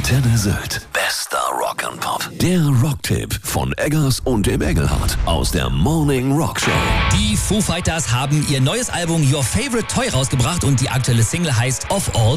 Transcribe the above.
Antenne Sylt. Bester Rock'n'Pop. Der Rocktipp von Eggers und dem Engelhardt aus der Morning Rock Show. Die Foo Fighters haben ihr neues Album Your Favorite Toy rausgebracht und die aktuelle Single heißt Of All